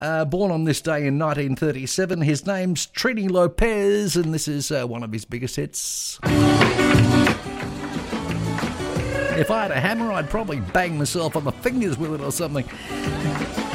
Born on this day in 1937. His name's Trini Lopez, and this is one of his biggest hits. If I had a hammer, I'd probably bang myself on the fingers with it or something.